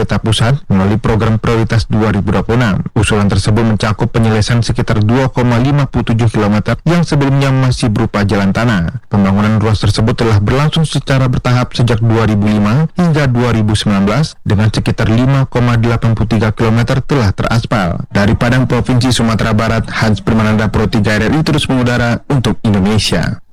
Pemerintah pusat melalui program prioritas 2026. Usulan tersebut mencakup penyelesaian sekitar 2,57 km yang sebelumnya masih berupa jalan tanah. Pembangunan ruas tersebut telah berlangsung secara bertahap sejak 2005 hingga 2019 dengan sekitar 5,83 km telah teraspal. Dari Padang, Provinsi Sumatera Barat, Hans Primananda Pro 3 RRI terus mengudara untuk Indonesia.